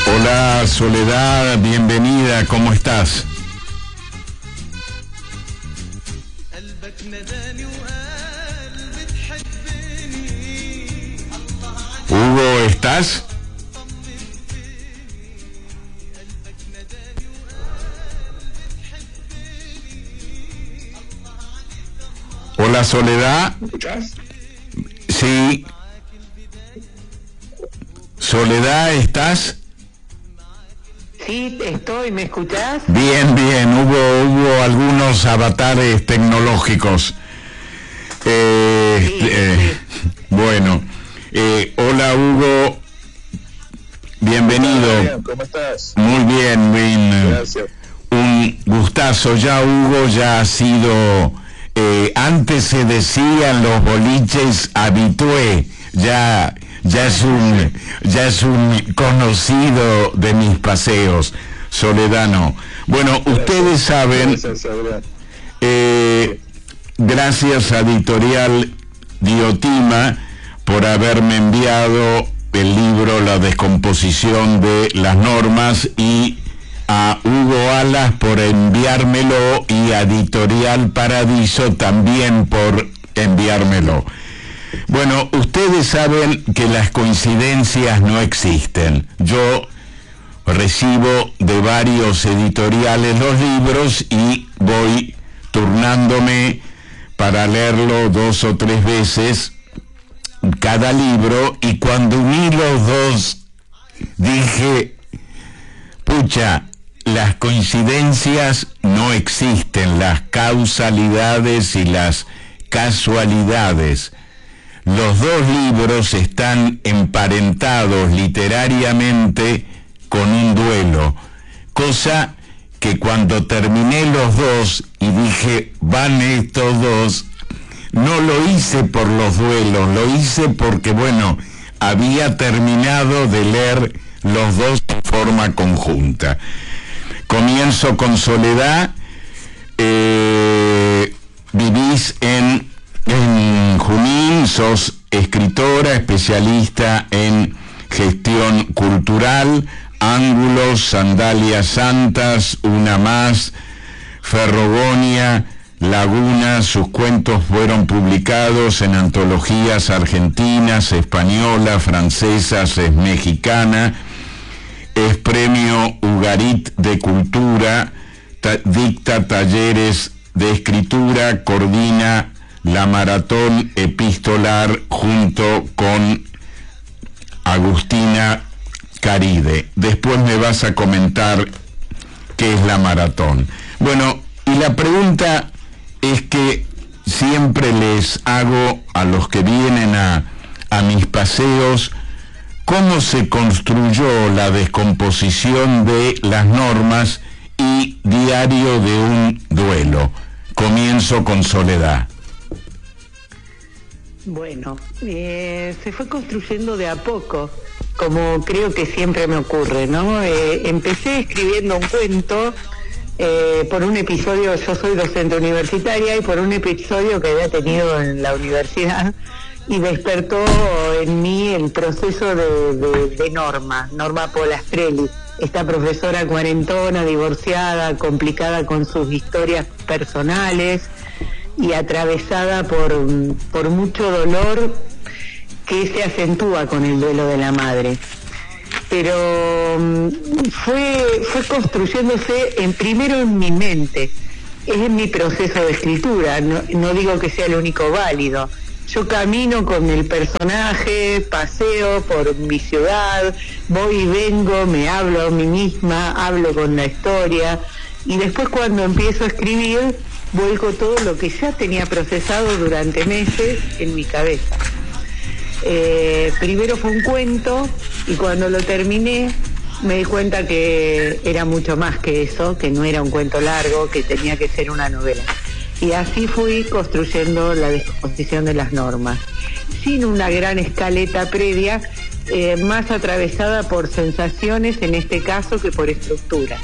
Hola Soledad, bienvenida, ¿cómo estás? Hugo, ¿estás? Hola Soledad. ¿Me escuchás? Sí. Soledad, ¿estás? Sí, estoy, ¿me escuchás? Bien, bien, hubo algunos avatares tecnológicos. Sí. Bueno, hola Hugo, bienvenido. Bien, ¿cómo estás? Muy bien, bien. Gracias. Un gustazo. Ya Hugo ya ha sido, antes se decían los boliches habitué, ya es un conocido de mis paseos, Soledano. Bueno, ustedes saben, Gracias, Adrián. gracias a Editorial Diotima por haberme enviado el libro La descomposición de las normas, y a Hugo Alas por enviármelo, y a Editorial Paradiso también por enviármelo. Bueno, ustedes saben que las coincidencias no existen. Yo recibo de varios editoriales los libros y voy turnándome para leerlo 2 o 3 veces cada libro, y cuando uní los dos dije, pucha, las coincidencias no existen, las causalidades y las casualidades. Los dos libros están emparentados literariamente con un duelo, cosa que cuando terminé los dos y dije, van estos dos, no lo hice por los duelos, lo hice porque, bueno, había terminado de leer los dos en forma conjunta. Comienzo con Soledad. Vivís en Junín, sos escritora, especialista en gestión cultural, Ángulos, Sandalias Santas, Una Más, Ferrogonia, Laguna. Sus cuentos fueron publicados en antologías argentinas, española, francesas, es mexicana. Es premio Ugarit de Cultura, dicta talleres de escritura, coordina la maratón epistolar junto con Agustina Caride. Después me vas a comentar qué es la maratón. Bueno, y la pregunta es que siempre les hago a los que vienen a mis paseos: ¿cómo se construyó la descomposición de las normas y Diario de un duelo? Comienzo con Soledad. Bueno, se fue construyendo de a poco, como creo que siempre me ocurre, ¿no? Empecé escribiendo un cuento por un episodio. Yo soy docente universitaria, y por un episodio que había tenido en la universidad, y despertó en mí el proceso de Norma Polastrelli, esta profesora cuarentona, divorciada, complicada con sus historias personales y atravesada por mucho dolor que se acentúa con el duelo de la madre. Pero fue construyéndose primero en mi mente. Es en mi proceso de escritura, no digo que sea el único válido. Yo camino con el personaje, paseo por mi ciudad, voy y vengo, me hablo a mí misma, hablo con la historia, y después cuando empiezo a escribir, vuelco todo lo que ya tenía procesado durante meses en mi cabeza. Primero fue un cuento, y cuando lo terminé me di cuenta que era mucho más que eso, que no era un cuento largo, que tenía que ser una novela. Y así fui construyendo la descomposición de las normas, sin una gran escaleta previa, más atravesada por sensaciones en este caso que por estructura.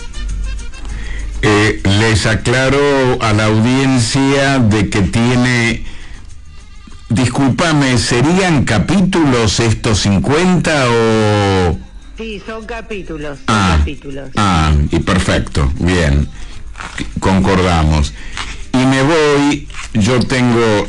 Les aclaro a la audiencia de que tiene, discúlpame, ¿serían capítulos estos 50 o Sí, son capítulos, y perfecto, bien, concordamos. Y me voy, yo tengo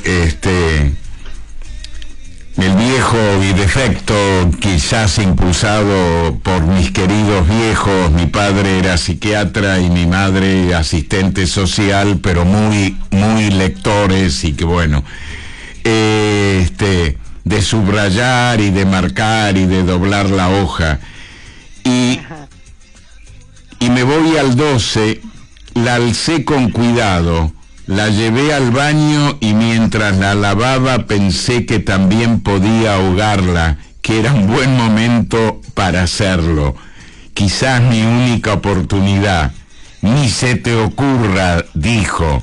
el viejo y defecto, quizás impulsado por mis queridos viejos. Mi padre era psiquiatra y mi madre asistente social, pero muy, muy lectores, y que bueno, de subrayar y de marcar y de doblar la hoja. Y me voy al 12, la alcé con cuidado, la llevé al baño y mientras la lavaba pensé que también podía ahogarla, que era un buen momento para hacerlo. Quizás mi única oportunidad. Ni se te ocurra, dijo.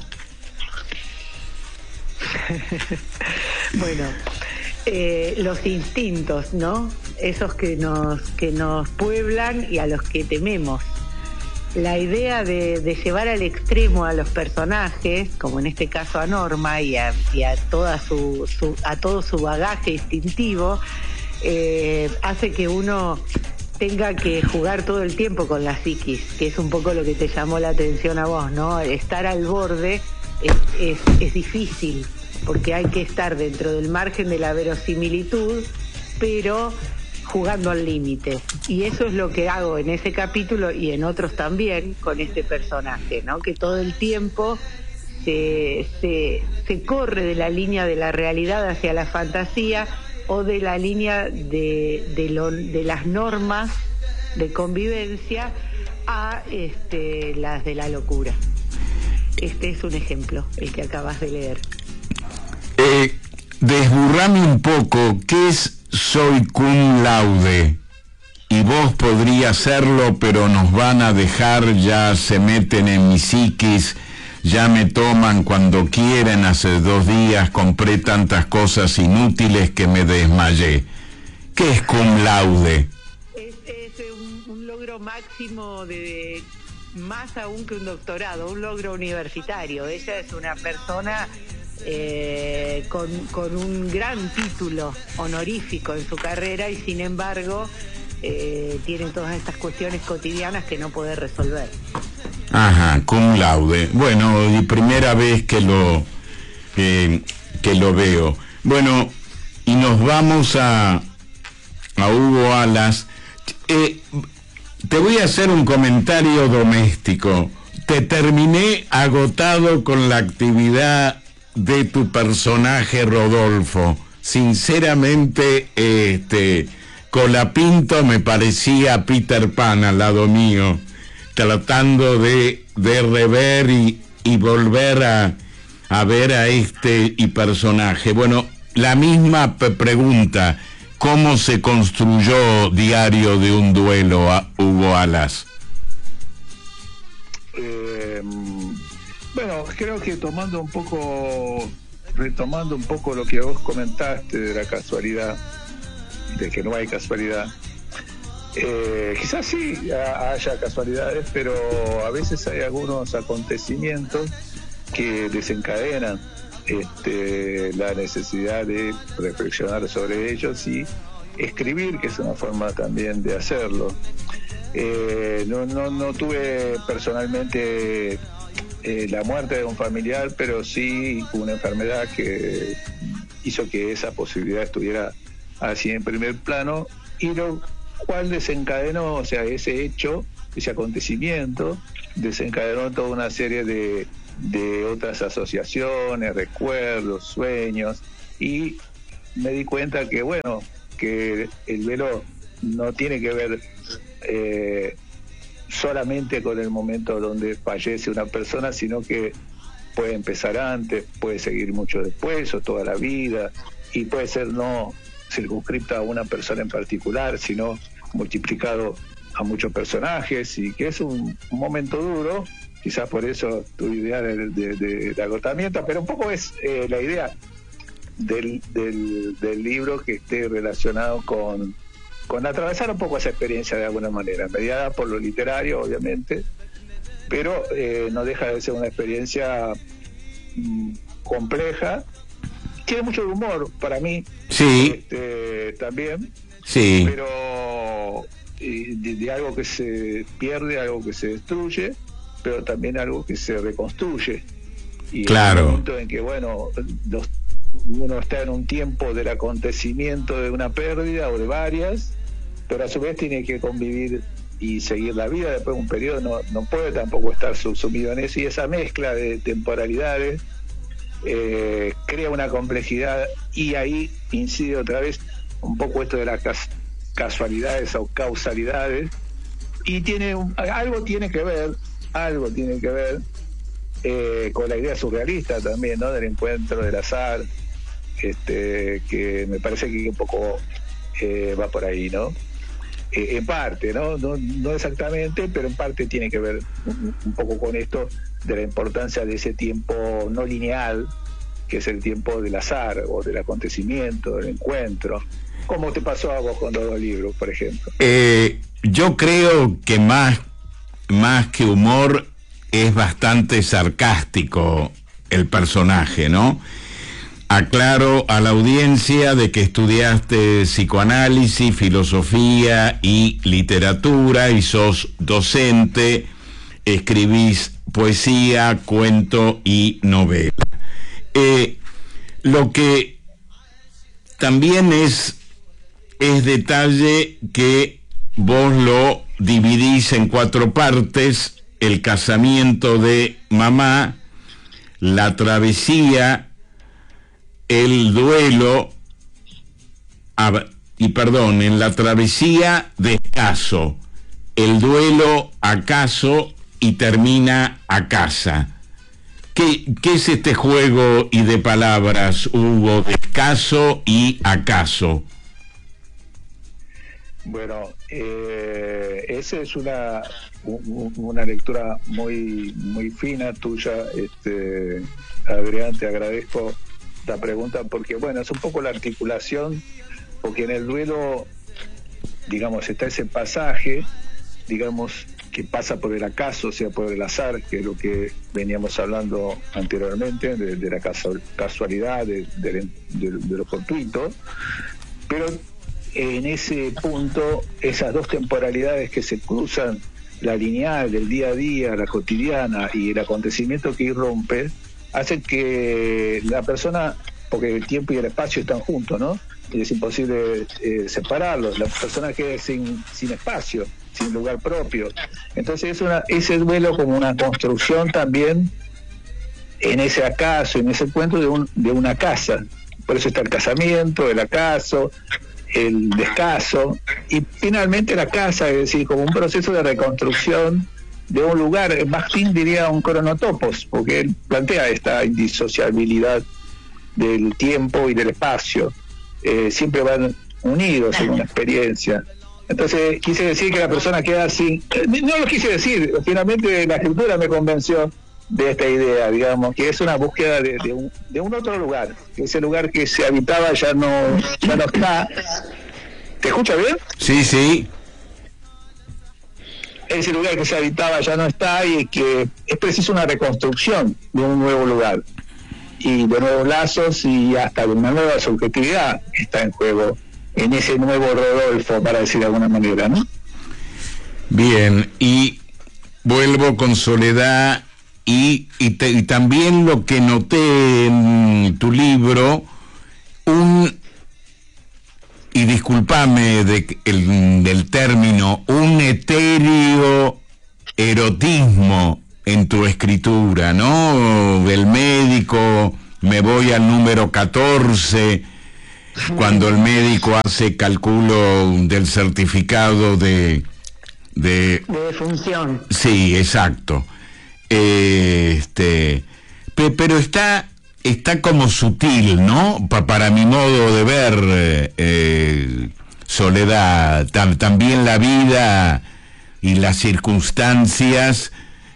Bueno, los instintos, ¿no? Esos que nos pueblan y a los que tememos. La idea de llevar al extremo a los personajes, como en este caso a Norma y a todo su bagaje instintivo, hace que uno tenga que jugar todo el tiempo con la psiquis, que es un poco lo que te llamó la atención a vos, ¿no? Estar al borde es difícil, porque hay que estar dentro del margen de la verosimilitud, pero jugando al límite. Y eso es lo que hago en ese capítulo y en otros también con este personaje, ¿no? Que todo el tiempo se corre de la línea de la realidad hacia la fantasía, o de la línea de las normas de convivencia a las de la locura. Este es un ejemplo, el que acabas de leer. Desburrame un poco, ¿qué es soy cum laude? Y vos podría serlo, pero nos van a dejar, ya se meten en mi psiquis, ya me toman cuando quieren. Hace 2 días compré tantas cosas inútiles que me desmayé. ¿Qué es cum laude? Es un logro máximo, más aún que un doctorado, un logro universitario. Ella es una persona con un gran título honorífico en su carrera y sin embargo tiene todas estas cuestiones cotidianas que no puede resolver. Ajá, cum laude. Bueno, y primera vez que lo veo. Bueno, y nos vamos a Hugo Alas. Te voy a hacer un comentario doméstico. Te terminé agotado con la actividad de tu personaje Rodolfo. Sinceramente, Colapinto me parecía Peter Pan al lado mío, tratando de rever y volver a ver a personaje. Bueno, la misma pregunta: ¿cómo se construyó Diario de un duelo, a Hugo Alas? Bueno, creo que retomando un poco lo que vos comentaste de la casualidad, de que no hay casualidad, quizás sí haya casualidades, pero a veces hay algunos acontecimientos que desencadenan la necesidad de reflexionar sobre ellos y escribir, que es una forma también de hacerlo. No tuve personalmente la muerte de un familiar, pero sí una enfermedad que hizo que esa posibilidad estuviera así en primer plano, y lo cual desencadenó, o sea, ese hecho, ese acontecimiento, desencadenó toda una serie de otras asociaciones, recuerdos, sueños, y me di cuenta que, bueno, que el duelo no tiene que ver solamente con el momento donde fallece una persona, sino que puede empezar antes, puede seguir mucho después o toda la vida, y puede ser no circunscripta a una persona en particular, sino multiplicado a muchos personajes, y que es un momento duro. Quizás por eso tu idea de agotamiento, pero un poco es la idea del libro, que esté relacionado con atravesar un poco esa experiencia de alguna manera, mediada por lo literario, obviamente, pero no deja de ser una experiencia compleja. Tiene mucho humor para mí, sí, también, sí, pero de algo que se pierde, algo que se destruye, pero también algo que se reconstruye. Y claro. En el momento en que, bueno, uno está en un tiempo del acontecimiento de una pérdida o de varias, pero a su vez tiene que convivir y seguir la vida. Después de un periodo no puede tampoco estar subsumido en eso, y esa mezcla de temporalidades crea una complejidad, y ahí incide otra vez un poco esto de las casualidades o causalidades, y algo tiene que ver con la idea surrealista también, ¿no? Del encuentro, del azar, que me parece que un poco va por ahí, ¿no? En parte, no exactamente, pero en parte tiene que ver un poco con esto de la importancia de ese tiempo no lineal, que es el tiempo del azar o del acontecimiento, del encuentro. ¿Cómo te pasó a vos con los dos libros, por ejemplo? Yo creo que más que humor es bastante sarcástico el personaje, ¿no? Aclaro a la audiencia de que estudiaste psicoanálisis, filosofía y literatura, y sos docente, escribís poesía, cuento y novela. Lo que también es detalle que vos lo dividís en 4 partes: el casamiento de mamá, la travesía, el duelo, en la travesía descaso, el duelo acaso y termina a casa. ¿Qué es este juego y de palabras, Hugo? Descaso y acaso. Bueno, esa es una lectura muy fina tuya, Adrián, te agradezco la pregunta, porque bueno, es un poco la articulación, porque en el duelo, digamos, está ese pasaje, digamos, que pasa por el acaso, o sea, por el azar, que es lo que veníamos hablando anteriormente, de la casualidad, de lo fortuito, pero en ese punto, esas dos temporalidades que se cruzan, la lineal del día a día, la cotidiana, y el acontecimiento que irrumpe, hacen que la persona, porque el tiempo y el espacio están juntos, ¿no? Y es imposible separarlos, la persona queda sin espacio, sin lugar propio. Entonces ese duelo como una construcción también en ese acaso, en ese cuento de una casa. Por eso está el casamiento, el acaso, el descaso, y finalmente la casa, es decir, como un proceso de reconstrucción de un lugar. Bakhtin diría un cronotopos, porque él plantea esta indisociabilidad del tiempo y del espacio, siempre van unidos en una experiencia. Entonces quise decir que la persona queda sin, no lo quise decir, finalmente la escritura me convenció de esta idea, digamos, que es una búsqueda de un otro lugar, que ese lugar que se habitaba ya no está. ¿Te escucha bien? Sí. Ese lugar que se habitaba ya no está, y que es preciso una reconstrucción de un nuevo lugar, y de nuevos lazos, y hasta de una nueva subjetividad que está en juego en ese nuevo Rodolfo, para decir de alguna manera, ¿no? Bien, y vuelvo con Soledad, y también lo que noté en tu libro, y discúlpame del término, un etéreo erotismo en tu escritura, ¿no? Del médico, me voy al número 14, cuando el médico hace cálculo del certificado de defunción. Sí, exacto. Pero está como sutil, ¿no? Para mi modo de ver, Soledad. También la vida y las circunstancias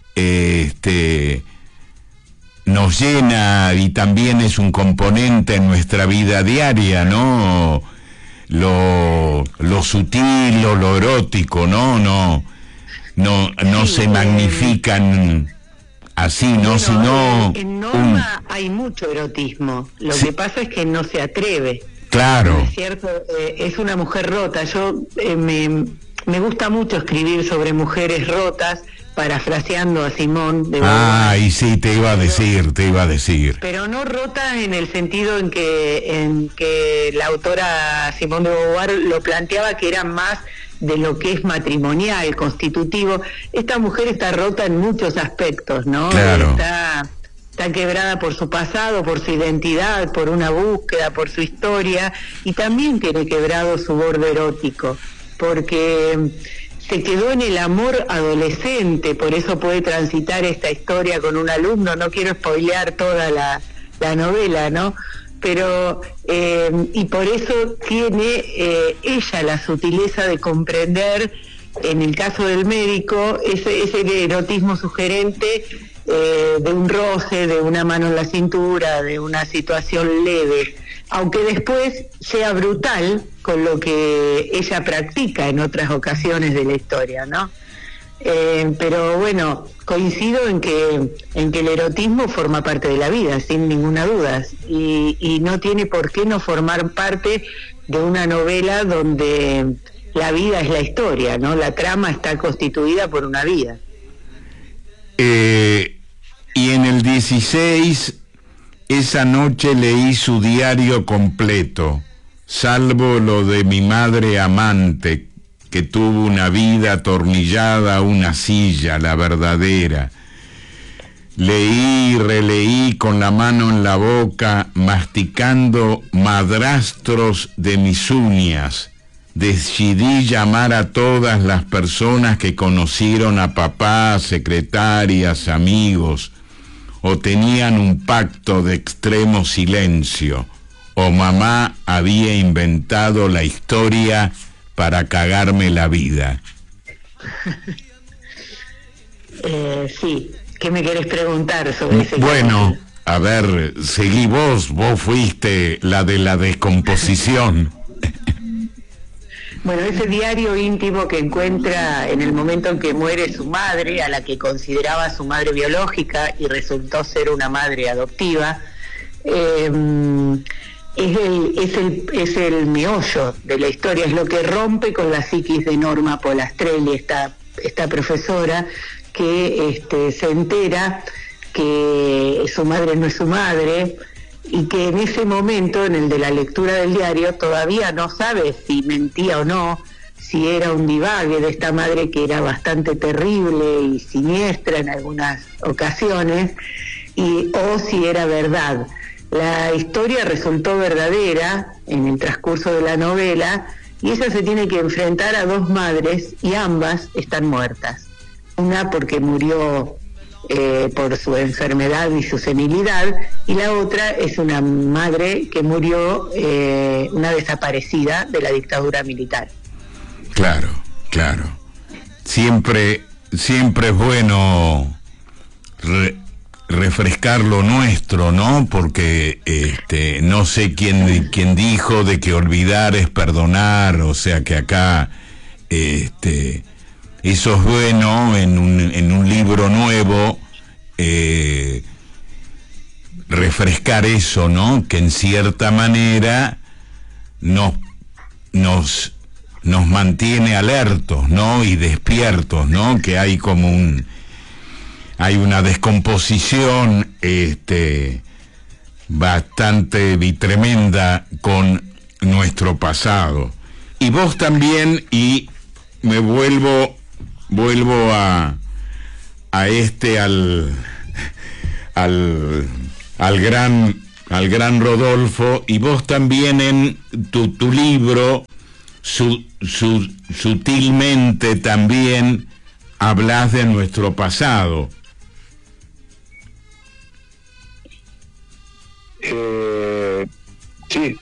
nos llena, y también es un componente en nuestra vida diaria, ¿no? Lo sutil o lo erótico, no sí, se magnifican así, ¿no? Bueno, Sino en Norma hay mucho erotismo. Lo que pasa es que no se atreve. Claro. ¿No es cierto? Es una mujer rota. Yo Me gusta mucho escribir sobre mujeres rotas, parafraseando a Simone de Beauvoir. Y sí, te iba a decir. Pero no rota en el sentido en que la autora Simone de Beauvoir lo planteaba, que era más de lo que es matrimonial, constitutivo. Esta mujer está rota en muchos aspectos, ¿no? Claro. Está quebrada por su pasado, por su identidad, por una búsqueda, por su historia, y también tiene quebrado su borde erótico, porque se quedó en el amor adolescente, por eso puede transitar esta historia con un alumno. No quiero spoilear toda la novela, ¿no? Pero, y por eso tiene ella la sutileza de comprender, en el caso del médico, ese erotismo sugerente, de un roce, de una mano en la cintura, de una situación leve, aunque después sea brutal con lo que ella practica en otras ocasiones de la historia, ¿no? Pero bueno, coincido en que el erotismo forma parte de la vida, sin ninguna duda, y no tiene por qué no formar parte de una novela donde la vida es la historia, ¿no? La trama está constituida por una vida. Y en el 16, esa noche leí su diario completo, salvo lo de mi madre amante, que tuvo una vida atornillada a una silla, la verdadera. Leí y releí con la mano en la boca, masticando madrastros de mis uñas. Decidí llamar a todas las personas que conocieron a papá, secretarias, amigos, o tenían un pacto de extremo silencio, o mamá había inventado la historia para cagarme la vida. Sí, ¿qué me querés preguntar sobre ese Bueno, caso? a ver, seguí vos fuiste la de la descomposición. Bueno, ese diario íntimo que encuentra en el momento en que muere su madre, a la que consideraba su madre biológica y resultó ser una madre adoptiva, es el meollo de la historia, es lo que rompe con la psiquis de Norma Polastrelli, esta profesora que se entera que su madre no es su madre, y que en ese momento, en el de la lectura del diario, todavía no sabe si mentía o no, si era un divague de esta madre que era bastante terrible y siniestra en algunas ocasiones, o si era verdad. La historia resultó verdadera en el transcurso de la novela, y ella se tiene que enfrentar a dos madres, y ambas están muertas. Una porque murió por su enfermedad y su senilidad, y la otra es una madre que murió, una desaparecida de la dictadura militar. Claro. Siempre es bueno refrescar lo nuestro, ¿no? Porque no sé quién dijo de que olvidar es perdonar, o sea que acá eso es bueno en un libro nuevo, refrescar eso, ¿no? Que en cierta manera nos mantiene alertos, ¿no? Y despiertos, ¿no? Que hay como hay una descomposición bastante tremenda con nuestro pasado. Y vos también, y me vuelvo al gran Rodolfo, y vos también en tu libro sutilmente también hablas de nuestro pasado. Sí.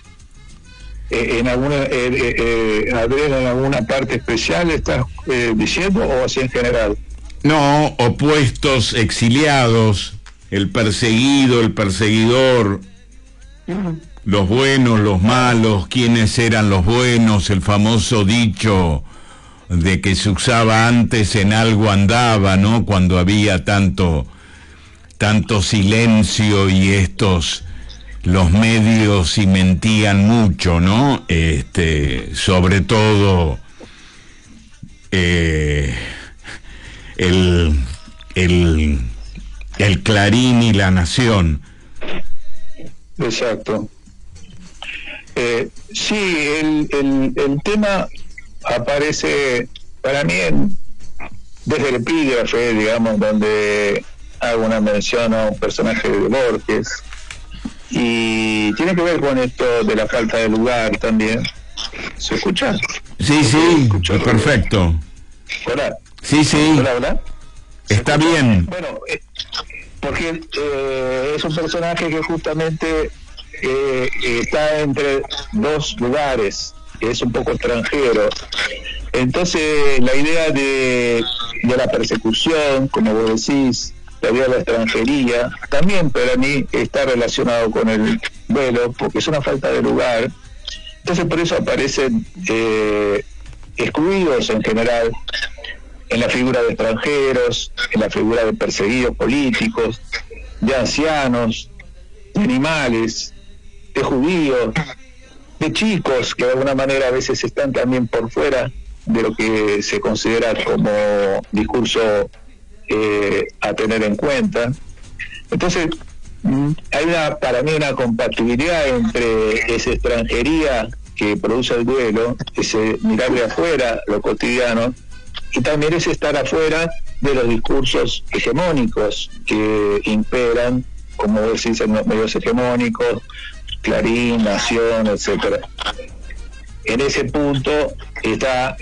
Adrián, ¿en alguna parte especial estás diciendo, o así en general? No, opuestos, exiliados, el perseguido, el perseguidor, los buenos, los malos, quiénes eran los buenos, el famoso dicho de que se usaba antes: en algo andaba, ¿no? Cuando había tanto silencio, y los medios y mentían mucho, ¿no? Sobre todo el, el Clarín y La Nación. Exacto. Sí, el tema aparece para mí desde el epígrafe, digamos, donde hago una mención a un personaje de Borges, y tiene que ver con esto de la falta de lugar también. ¿Se escucha? Sí, sí, perfecto. Hola. Sí, sí. Hola, hola. Está bien. Bueno, porque es un personaje que justamente está entre dos lugares, es un poco extranjero. Entonces la idea de la persecución, como vos decís, la idea de la extranjería, también para mí está relacionado con el duelo, porque es una falta de lugar. Entonces por eso aparecen excluidos en general en la figura de extranjeros, en la figura de perseguidos políticos, de ancianos, de animales, de judíos, de chicos que de alguna manera a veces están también por fuera de lo que se considera como discurso a tener en cuenta. Entonces hay para mí una compatibilidad entre esa extranjería que produce el duelo, ese mirar de afuera lo cotidiano, y también es estar afuera de los discursos hegemónicos que imperan, como decís, en los medios hegemónicos, Clarín, Nación, etcétera. En ese punto está,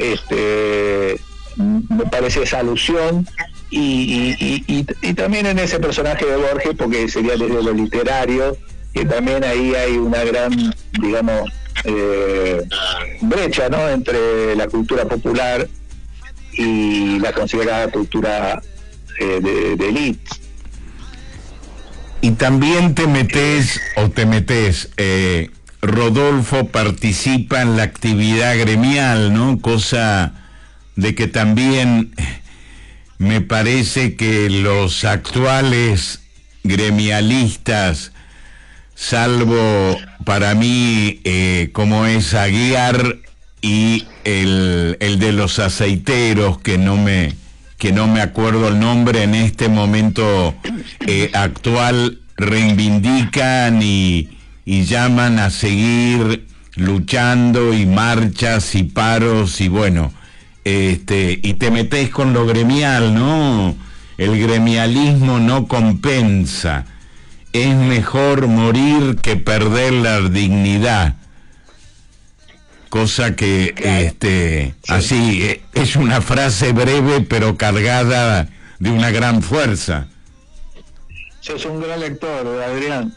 me parece, esa alusión, y también en ese personaje de Borges, porque sería desde lo literario, que también ahí hay una gran, digamos, brecha, ¿no?, entre la cultura popular y la considerada cultura de élite. Y también te metes, Rodolfo participa en la actividad gremial, ¿no? Cosa de que también me parece que los actuales gremialistas, salvo para mí como es Aguiar y el de los aceiteros, que no me acuerdo el nombre en este momento actual, reivindican y llaman a seguir luchando, y marchas y paros, y bueno, y te metés con lo gremial, ¿no? El gremialismo no compensa, es mejor morir que perder la dignidad. Cosa que, sí, así, es una frase breve pero cargada de una gran fuerza. Sos un gran lector, Adrián.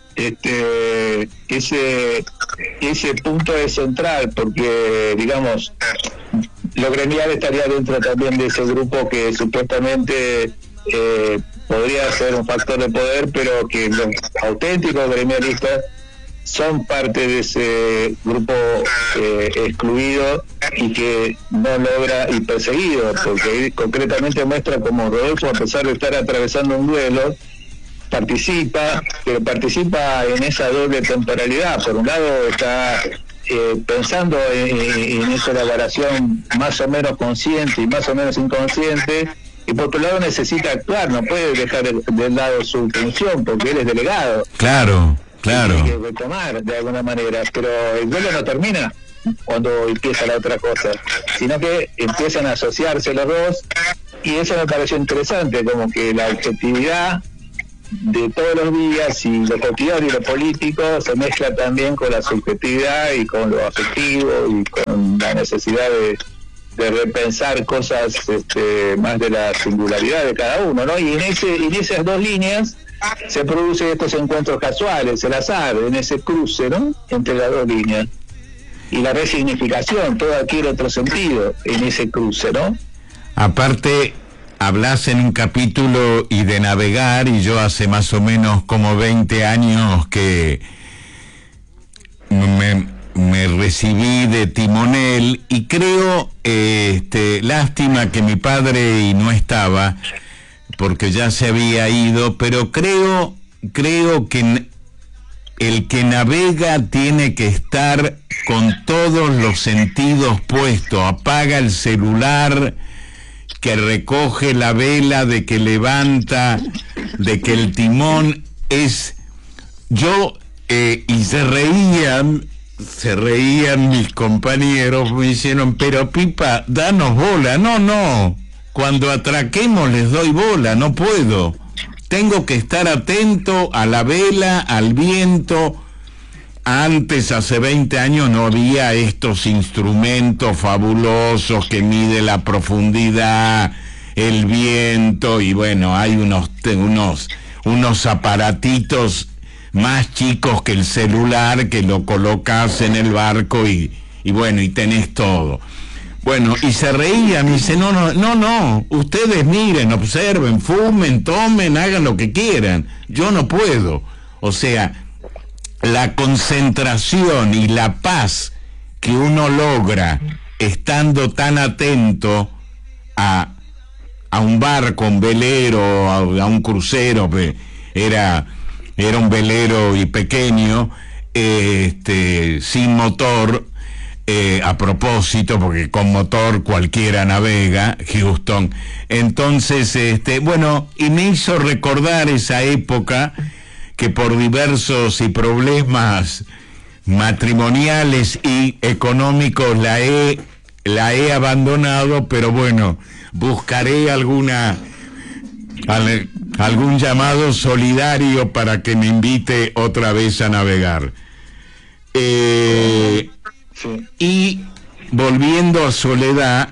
Ese punto es central, porque, digamos, lo gremial estaría dentro también de ese grupo que supuestamente podría ser un factor de poder, pero que los auténticos gremialistas son parte de ese grupo excluido y que no logra, y perseguido, porque concretamente muestra como Rodolfo, a pesar de estar atravesando un duelo, participa en esa doble temporalidad. Por un lado está pensando en esa elaboración más o menos consciente y más o menos inconsciente, y por otro lado necesita actuar, no puede dejar de lado su función, porque él es delegado. Claro. Tiene que retomar de alguna manera, pero el duelo no termina cuando empieza la otra cosa, sino que empiezan a asociarse los dos, y eso me pareció interesante, como que la objetividad de todos los días y lo cotidiano y lo político se mezcla también con la subjetividad y con lo afectivo y con la necesidad de repensar cosas más de la singularidad de cada uno, ¿no? Y en esas dos líneas se producen estos encuentros casuales, el azar, en ese cruce, ¿no?, entre las dos líneas, y la resignificación, todo adquiere otro sentido en ese cruce, ¿no? Aparte, hablas en un capítulo y de navegar, y yo hace más o menos como 20 años que me recibí de timonel, y creo, lástima que mi padre y no estaba, porque ya se había ido, pero creo que el que navega tiene que estar con todos los sentidos puestos, apaga el celular, que recoge la vela, de que levanta, de que el timón es... y se reían mis compañeros, me dijeron, pero Pipa, danos bola. No, cuando atraquemos les doy bola, no puedo. Tengo que estar atento a la vela, al viento. Antes, hace 20 años, no había estos instrumentos fabulosos que mide la profundidad, el viento, y bueno, hay unos aparatitos más chicos que el celular, que lo colocas en el barco y bueno, y tenés todo. Bueno, y se reía, me dice, no, ustedes miren, observen, fumen, tomen, hagan lo que quieran, yo no puedo. O sea, la concentración y la paz que uno logra estando tan atento a un barco, un velero, a un crucero, era un velero y pequeño, sin motor, a propósito, porque con motor cualquiera navega, Houston. Entonces, bueno, y me hizo recordar esa época que por diversos y problemas matrimoniales y económicos la he abandonado, pero bueno, buscaré algún llamado solidario para que me invite otra vez a navegar. Sí. Y volviendo a Soledad,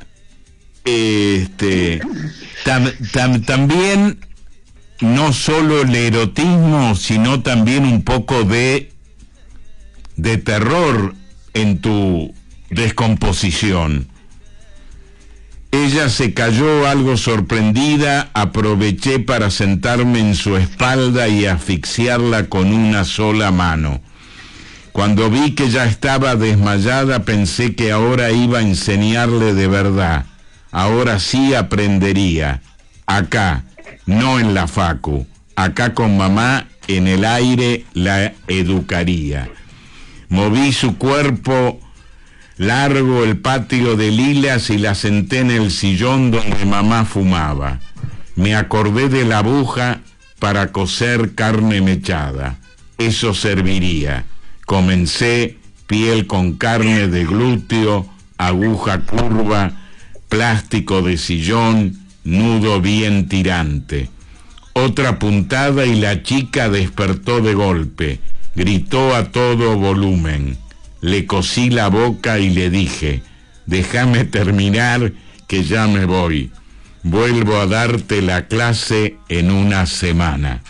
también no solo el erotismo, sino también un poco de terror en tu descomposición. Ella se cayó algo sorprendida, aproveché para sentarme en su espalda y asfixiarla con una sola mano. Cuando vi que ya estaba desmayada, pensé que ahora iba a enseñarle de verdad. Ahora sí aprendería. Acá, no en la facu. Acá con mamá, en el aire, la educaría. Moví su cuerpo largo, el patio de lilas, y la senté en el sillón donde mamá fumaba. Me acordé de la aguja para cocer carne mechada. Eso serviría. Comencé, piel con carne de glúteo, aguja curva, plástico de sillón, nudo bien tirante. Otra puntada y la chica despertó de golpe, gritó a todo volumen. Le cosí la boca y le dije, déjame terminar que ya me voy. Vuelvo a darte la clase en una semana.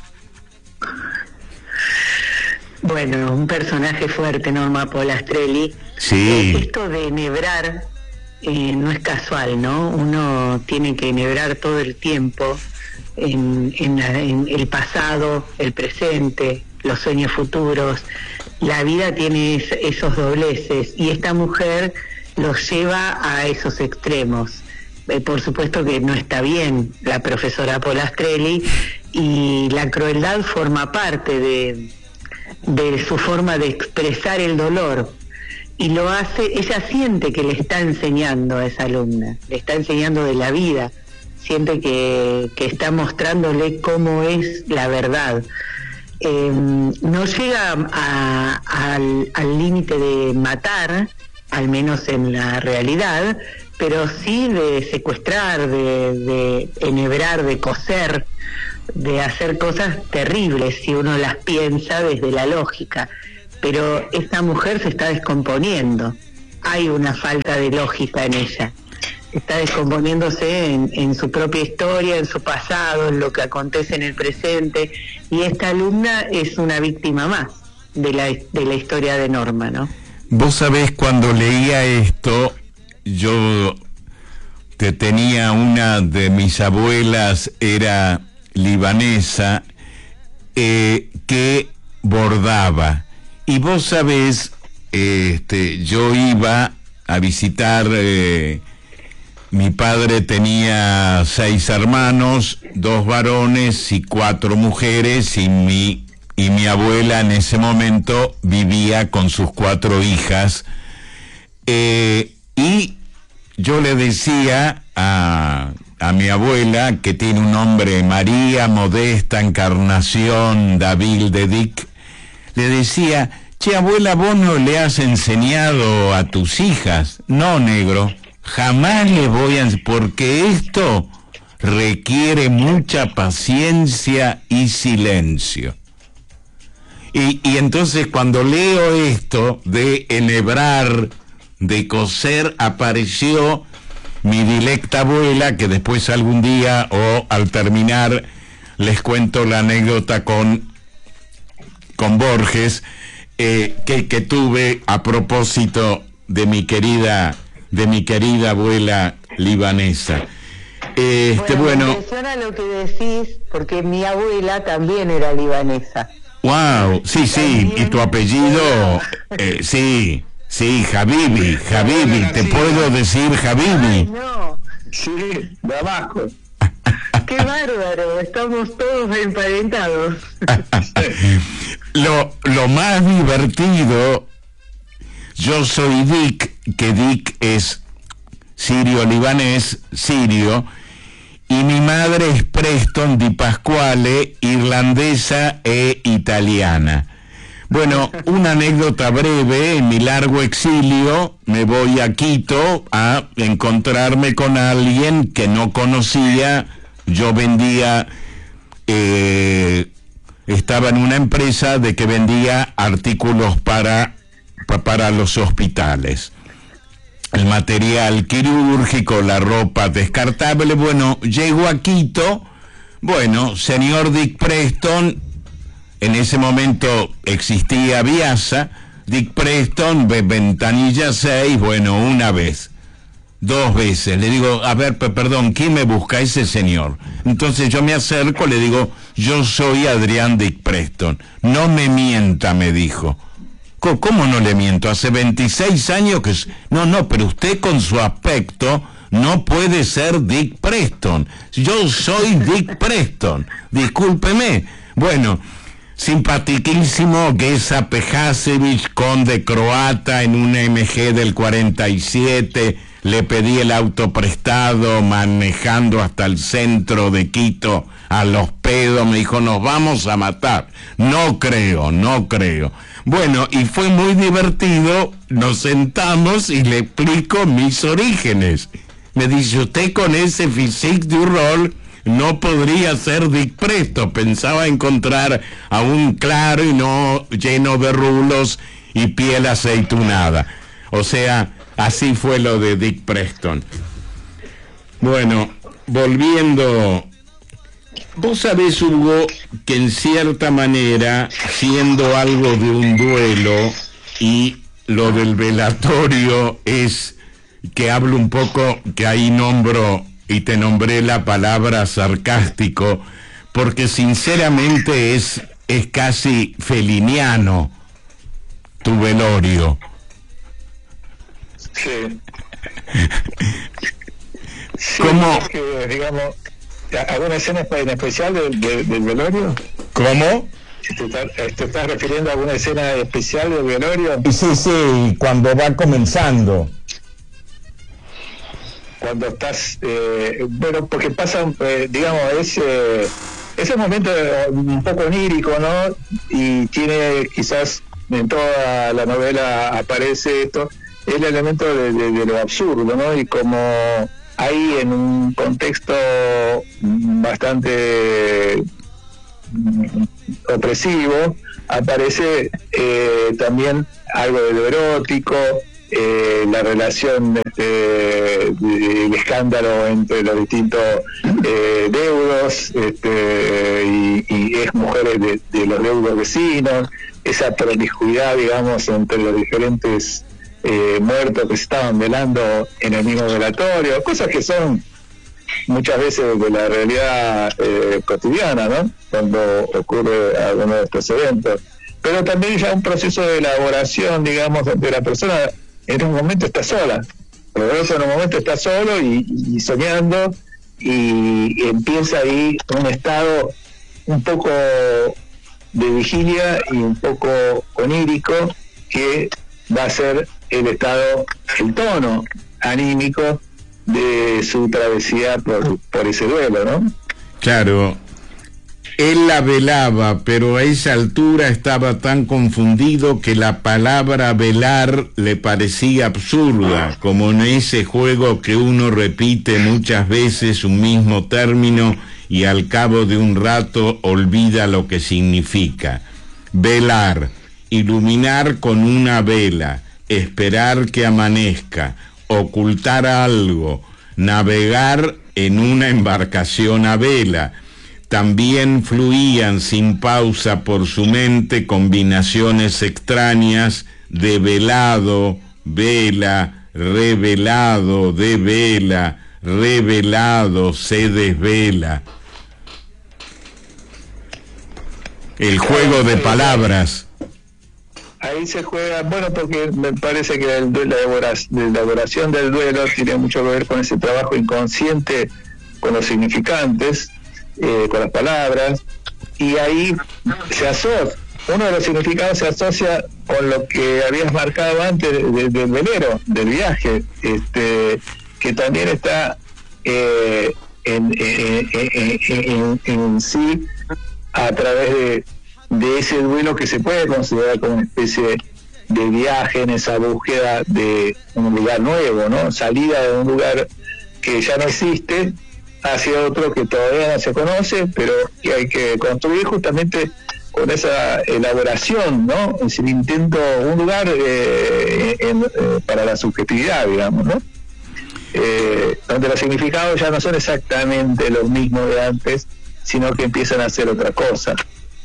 Bueno, un personaje fuerte, Norma Polastrelli. Sí. Esto de enhebrar no es casual, ¿no? Uno tiene que enhebrar todo el tiempo en el pasado, el presente, los sueños futuros. La vida tiene esos dobleces y esta mujer los lleva a esos extremos. Por supuesto que no está bien la profesora Polastrelli, y la crueldad forma parte de su forma de expresar el dolor, y lo hace, ella siente que le está enseñando a esa alumna, le está enseñando de la vida, siente que está mostrándole cómo es la verdad. No llega al límite de matar, al menos en la realidad, pero sí de secuestrar, de enhebrar, de coser, de hacer cosas terribles si uno las piensa desde la lógica. Pero esta mujer se está descomponiendo, hay una falta de lógica en ella, está descomponiéndose en su propia historia, en su pasado, en lo que acontece en el presente, y esta alumna es una víctima más de la historia de Norma, ¿no? Vos sabés, cuando leía esto, yo tenía una de mis abuelas, era libanesa, que bordaba, y vos sabés, yo iba a visitar, mi padre tenía 6 hermanos, 2 varones y 4 mujeres, y mi abuela en ese momento vivía con sus 4 hijas, y yo le decía a a mi abuela, que tiene un nombre, María Modesta Encarnación David de Dick, le decía: che, abuela, ¿vos no le has enseñado a tus hijas? No, negro, jamás le voy a... porque esto requiere mucha paciencia y silencio. Y entonces cuando leo esto de enhebrar, de coser, apareció mi dilecta abuela, que después algún día o al terminar les cuento la anécdota con Borges, que tuve a propósito de mi querida abuela libanesa. Bueno, me impresiona lo que decís, porque mi abuela también era libanesa. Wow, sí, y tu apellido, sí, Habibi, te puedo decir Habibi. Ay, no. Sí, Damasco. Qué bárbaro, estamos todos emparentados. Lo más divertido, yo soy Dick, que Dick es sirio-libanés, sirio, y mi madre es Preston Di Pasquale, irlandesa e italiana. Bueno, una anécdota breve: en mi largo exilio me voy a Quito a encontrarme con alguien que no conocía. Yo vendía, estaba en una empresa de que vendía artículos para los hospitales. El material quirúrgico, la ropa descartable. Bueno, llego a Quito. Bueno, señor Dick Preston, en ese momento existía Viasa, Dick Preston, ventanilla 6, bueno, una vez, 2 veces, le digo: a ver, perdón, ¿quién me busca? Ese señor. Entonces yo me acerco, le digo: yo soy Adrián Dick Preston. No me mienta, me dijo. ¿Cómo no le miento? Hace 26 años que... No, pero usted con su aspecto no puede ser Dick Preston. Yo soy Dick Preston, discúlpeme. Bueno, simpatiquísimo, Gesa Pejasevich, conde croata en una MG del 47, le pedí el auto prestado manejando hasta el centro de Quito a los pedos, me dijo: nos vamos a matar. No creo. Bueno, y fue muy divertido, nos sentamos y le explico mis orígenes. Me dice: usted con ese physique du rol no podría ser Dick Preston. Pensaba encontrar a un claro y no lleno de rulos y piel aceitunada. O sea, así fue lo de Dick Preston. Bueno, volviendo... Vos sabés, Hugo, que en cierta manera, siendo algo de un duelo, y lo del velatorio es que hablo un poco, que ahí nombro y te nombré la palabra sarcástico, porque sinceramente es casi feliniano tu velorio. Sí. ¿Cómo? Que, digamos, ¿alguna escena en especial del velorio? ¿Cómo? ¿Te estás refiriendo a alguna escena especial del velorio? Sí, cuando va comenzando. Cuando estás, bueno, porque pasa, digamos, ese momento un poco onírico, ¿no? Y tiene, quizás en toda la novela aparece esto, el elemento de lo absurdo, ¿no? Y como ahí en un contexto bastante opresivo, aparece también algo de lo erótico, la relación, el escándalo entre los distintos deudos y ex mujeres de los deudos vecinos, esa promiscuidad, digamos, entre los diferentes muertos que se estaban velando en el mismo velatorio, cosas que son muchas veces de la realidad cotidiana, ¿no? Cuando ocurre alguno de estos eventos. Pero también ya un proceso de elaboración, digamos, donde la persona en un momento está sola, pero en un momento está solo y soñando, y empieza ahí un estado un poco de vigilia y un poco onírico, que va a ser el tono anímico de su travesía por ese duelo, ¿no? Claro, él la velaba, pero a esa altura estaba tan confundido que la palabra velar le parecía absurda, como en ese juego que uno repite muchas veces un mismo término y al cabo de un rato olvida lo que significa. Velar, iluminar con una vela, esperar que amanezca, ocultar algo, navegar en una embarcación a vela. También fluían sin pausa por su mente combinaciones extrañas de velado, vela, revelado, de vela, revelado, se desvela. El juego de palabras. Ahí se juega, bueno, porque me parece que la elaboración del duelo tiene mucho que ver con ese trabajo inconsciente, con los significantes, con las palabras, y ahí se asocia, uno de los significados se asocia con lo que habías marcado antes del velero, del viaje, que también está en sí a través de ese duelo que se puede considerar como una especie de viaje en esa búsqueda de un lugar nuevo, ¿no? Salida de un lugar que ya no existe hacia otro que todavía no se conoce, pero que hay que construir justamente con esa elaboración, ¿no? Es el intento, un lugar para la subjetividad, digamos, ¿no? Donde los significados ya no son exactamente los mismos de antes, sino que empiezan a hacer otra cosa,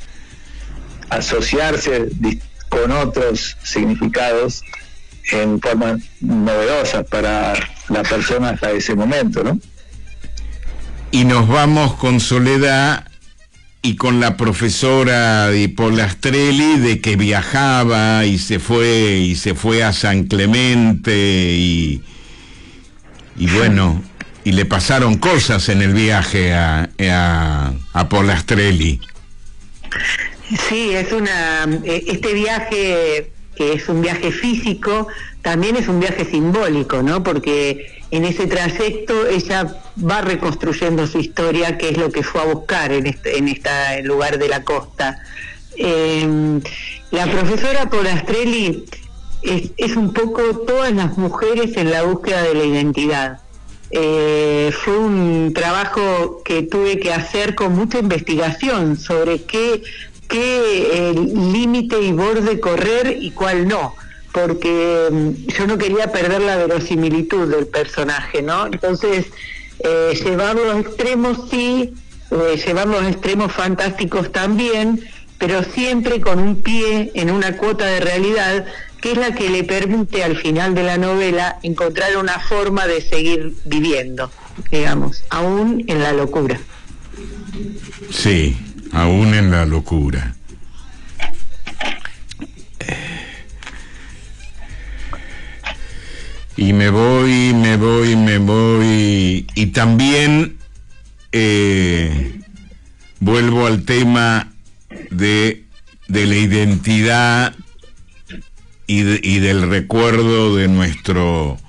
asociarse con otros significados en formas novedosas para la persona hasta ese momento, ¿no? Y nos vamos con Soledad y con la profesora de Polastrelli, de que viajaba y se fue a San Clemente y bueno, y le pasaron cosas en el viaje a Polastrelli. Sí, este viaje, que es un viaje físico, también es un viaje simbólico, ¿no? Porque en ese trayecto ella va reconstruyendo su historia, que es lo que fue a buscar en este lugar de la costa. La profesora Polastrelli es un poco todas las mujeres en la búsqueda de la identidad. Fue un trabajo que tuve que hacer con mucha investigación sobre qué límite y borde correr y cuál no, porque yo no quería perder la verosimilitud del personaje, ¿no? Entonces, llevar los extremos sí, llevar los extremos fantásticos también, pero siempre con un pie en una cuota de realidad, que es la que le permite al final de la novela encontrar una forma de seguir viviendo, digamos, aún en la locura. Sí, aún en la locura. Y me voy, y también vuelvo al tema de la identidad y del recuerdo de nuestro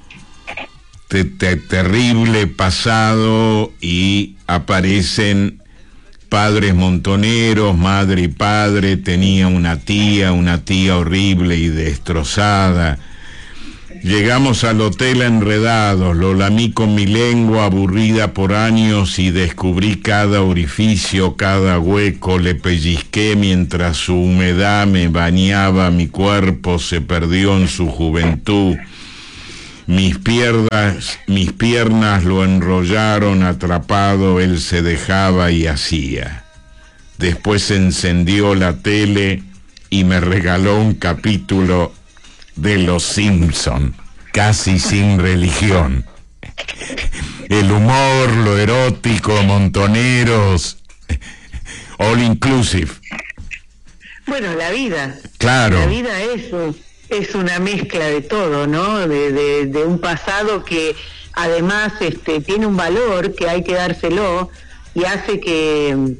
terrible pasado, y aparecen padres montoneros, madre y padre. Tenía una tía horrible y destrozada. Llegamos al hotel enredados, lo lamí con mi lengua aburrida por años y descubrí cada orificio, cada hueco, le pellizqué mientras su humedad me bañaba, mi cuerpo se perdió en su juventud. Mis piernas lo enrollaron atrapado, él se dejaba y hacía. Después encendió la tele y me regaló un capítulo de Los Simpson, casi sin religión. El humor, lo erótico, montoneros, all inclusive. Bueno, la vida. Claro. La vida es una mezcla de todo, ¿no? De un pasado que además tiene un valor que hay que dárselo, y hace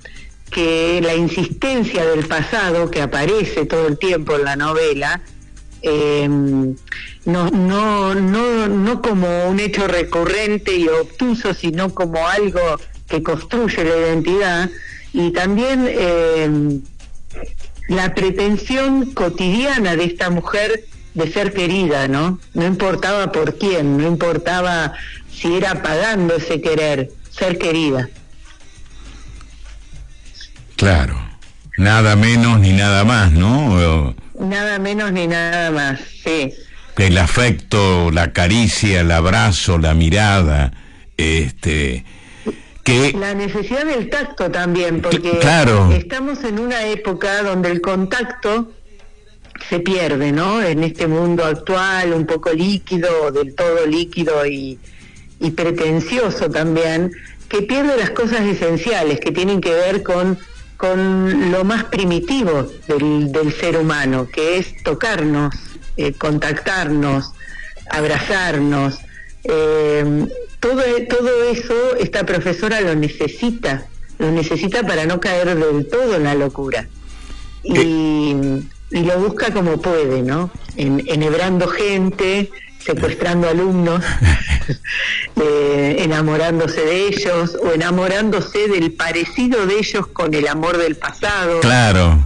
que la insistencia del pasado, que aparece todo el tiempo en la novela, no como un hecho recurrente y obtuso, sino como algo que construye la identidad, y también la pretensión cotidiana de esta mujer de ser querida, ¿no? No importaba por quién, no importaba si era pagando ese querer, ser querida. Claro, nada menos ni nada más, ¿no? Nada menos ni nada más, sí. El afecto, la caricia, el abrazo, la mirada, que... La necesidad del tacto también, porque claro, estamos en una época donde el contacto se pierde, ¿no? En este mundo actual, un poco líquido, del todo líquido y pretencioso también, que pierde las cosas esenciales que tienen que ver con lo más primitivo del ser humano, que es tocarnos, contactarnos, abrazarnos. Todo eso esta profesora lo necesita para no caer del todo en la locura, y lo busca como puede, ¿no? Enhebrando gente, secuestrando alumnos, enamorándose de ellos o enamorándose del parecido de ellos con el amor del pasado. Claro.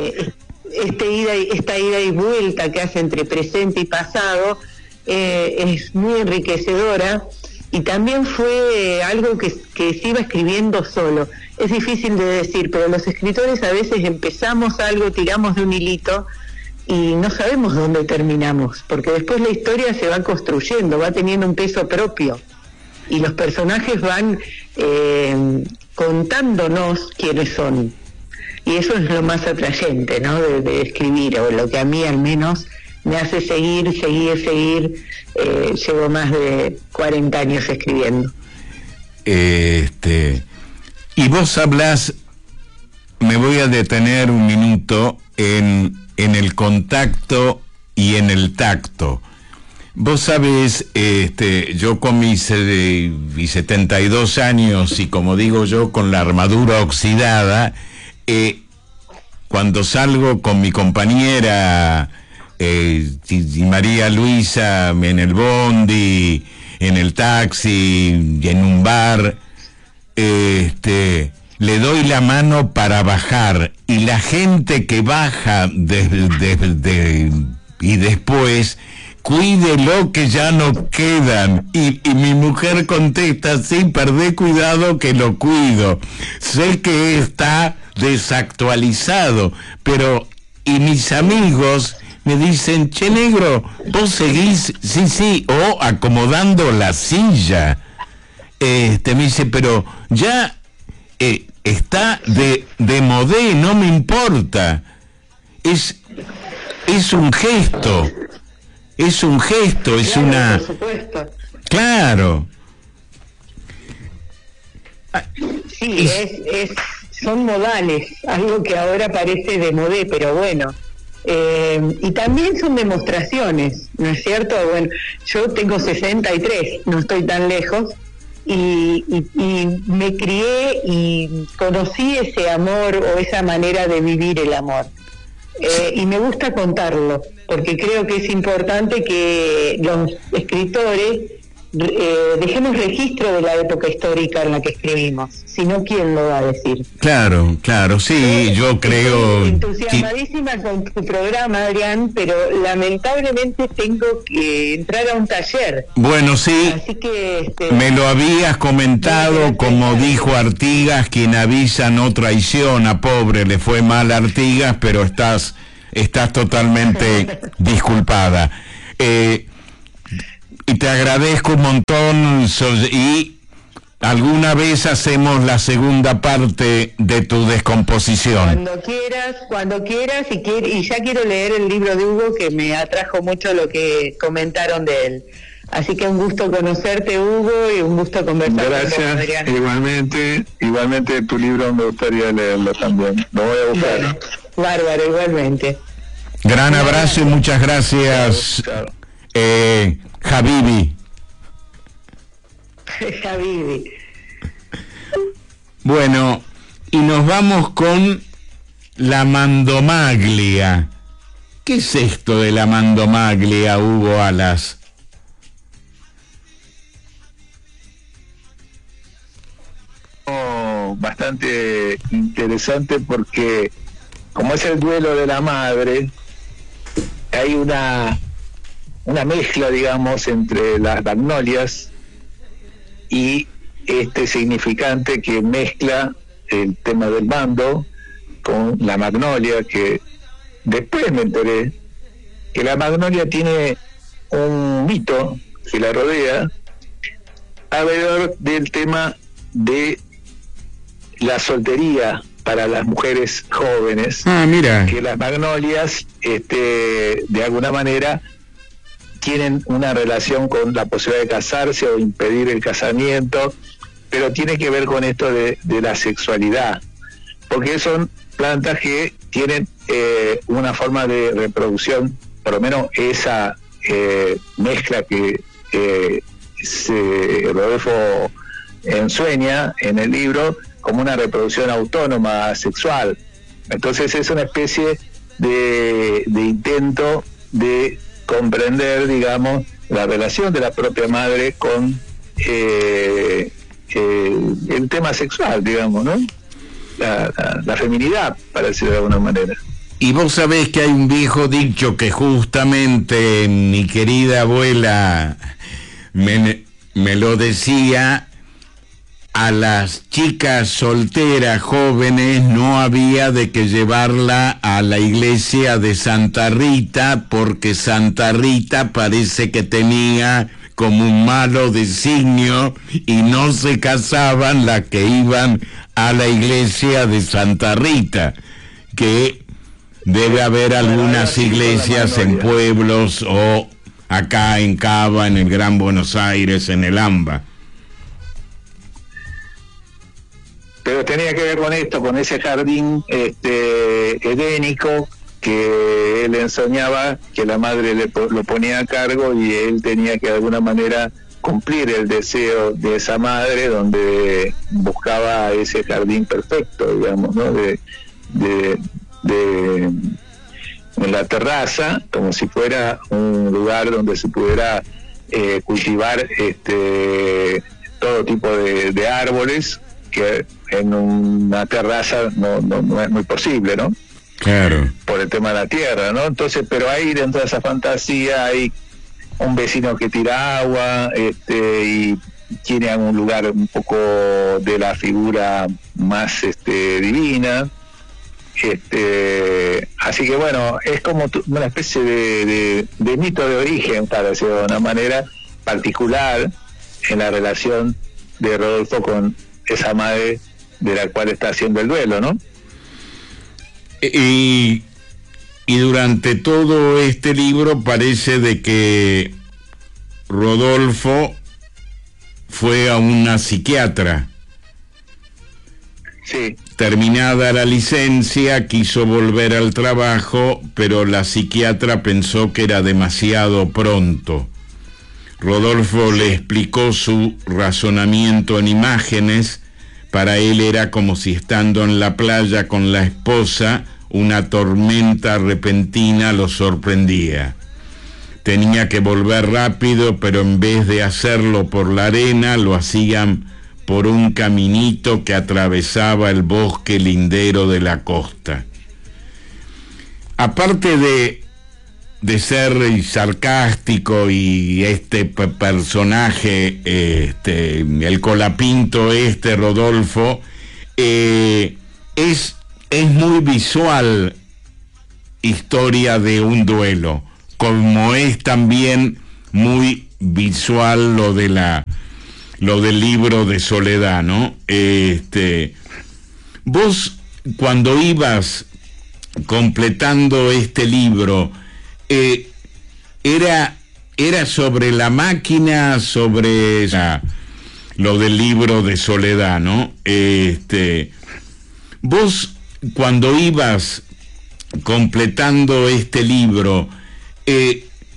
Esta ida y vuelta que hace entre presente y pasado es muy enriquecedora, y también fue algo que se iba escribiendo solo. Es difícil de decir, pero los escritores a veces empezamos algo, tiramos de un hilito y no sabemos dónde terminamos, porque después la historia se va construyendo, va teniendo un peso propio, y los personajes van contándonos quiénes son, y eso es lo más atrayente, ¿no? de escribir, o lo que a mí al menos me hace seguir. Llevo más de 40 años escribiendo. Y vos hablás, me voy a detener un minuto en el contacto y en el tacto. Vos sabés, yo con mis 72 años, y como digo yo, con la armadura oxidada, cuando salgo con mi compañera María Luisa en el bondi, en el taxi, en un bar, le doy la mano para bajar, y la gente que baja y después, cuídelo que ya no quedan, y mi mujer contesta, sí, perdé cuidado que lo cuido, sé que está desactualizado, pero, y mis amigos me dicen, che, negro, vos seguís, sí, o acomodando la silla. Me dice, pero ya está de modé, no me importa. Es un gesto, es claro, una... Por supuesto. Claro. Sí, son modales, algo que ahora parece de modé, pero bueno. Y también son demostraciones, ¿no es cierto? Bueno, yo tengo 63, no estoy tan lejos, y me crié y conocí ese amor, o esa manera de vivir el amor, y me gusta contarlo, porque creo que es importante que los escritores dejemos registro de la época histórica en la que escribimos, si no, ¿quién lo va a decir? Claro, sí, yo creo... Entusiasmadísima con tu programa, Adrián, pero lamentablemente tengo que entrar a un taller. Bueno, sí, así que, me lo habías comentado, como dijo Artigas, quien avisa no traiciona, pobre, le fue mal a Artigas, pero estás totalmente disculpada. Y te agradezco un montón, y alguna vez hacemos la segunda parte de tu descomposición. Cuando quieras, y ya quiero leer el libro de Hugo, que me atrajo mucho lo que comentaron de él. Así que un gusto conocerte, Hugo, y un gusto conversar con vos, Adrián. Igualmente tu libro me gustaría leerlo también. Lo voy a buscar. Bueno, bárbaro, igualmente. Gran abrazo y muchas gracias. Chao. Habibi. Habibi. Bueno, y nos vamos con la Mandomaglia. ¿Qué es esto de la mandomaglia, Hugo Alas? Bastante interesante porque como es el duelo de la madre, hay una mezcla, digamos, entre las magnolias y este significante que mezcla el tema del mando con la magnolia, que después me enteré que la magnolia tiene un mito que la rodea alrededor del tema de la soltería para las mujeres jóvenes. Mira. Que las magnolias, de alguna manera, tienen una relación con la posibilidad de casarse o impedir el casamiento, pero tiene que ver con esto de la sexualidad, porque son plantas que tienen una forma de reproducción, por lo menos esa mezcla que Rodolfo ensueña en el libro, como una reproducción autónoma sexual. Entonces es una especie de intento de comprender, digamos, la relación de la propia madre con el tema sexual, digamos, ¿no? La feminidad, para decirlo de alguna manera. Y vos sabés que hay un viejo dicho que justamente mi querida abuela me lo decía: a las chicas solteras jóvenes no había de que llevarla a la iglesia de Santa Rita, porque Santa Rita parece que tenía como un malo designio y no se casaban las que iban a la iglesia de Santa Rita, que debe haber algunas iglesias en pueblos o acá en Cava, en el Gran Buenos Aires, en el AMBA. Pero tenía que ver con esto, con ese jardín edénico que él enseñaba, que la madre lo ponía a cargo y él tenía que de alguna manera cumplir el deseo de esa madre, donde buscaba ese jardín perfecto, digamos, ¿no? En la terraza, como si fuera un lugar donde se pudiera cultivar todo tipo de árboles, que en una terraza no es muy posible, ¿no? Claro. Por el tema de la tierra, ¿no? Entonces, pero ahí dentro de esa fantasía hay un vecino que tira agua, y tiene un lugar un poco de la figura más divina. Así que bueno, es como una especie de mito de origen, para decirlo de una manera particular, en la relación de Rodolfo con esa madre de la cual está haciendo el duelo, ¿no? Y durante todo este libro parece de que Rodolfo fue a una psiquiatra. Sí. Terminada la licencia, quiso volver al trabajo, pero la psiquiatra pensó que era demasiado pronto. Rodolfo le explicó su razonamiento en imágenes. Para él era como si estando en la playa con la esposa, una tormenta repentina lo sorprendía. Tenía que volver rápido, pero en vez de hacerlo por la arena, lo hacían por un caminito que atravesaba el bosque lindero de la costa. Aparte de ser sarcástico y personaje, el colapinto Rodolfo, es muy visual Historia de un duelo, como es también muy visual lo del libro de Soledad, ¿no? Vos, cuando ibas completando este libro, era sobre la máquina, sobre lo del libro de Soledad, ¿no? Vos, cuando ibas completando este libro,